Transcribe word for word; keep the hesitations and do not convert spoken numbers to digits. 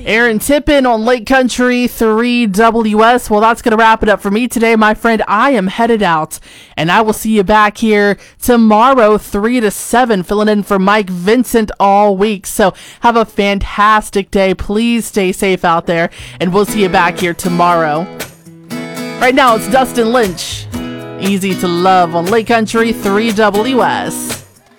Aaron Tippin on Lake Country three W S. Well, that's going to wrap it up for me today, my friend. I am headed out, and I will see you back here tomorrow, three to seven, filling in for Mike Vincent all week. So have a fantastic day. Please stay safe out there, and we'll see you back here tomorrow. Right now, it's Dustin Lynch. Easy to Love on Lake Country three W S.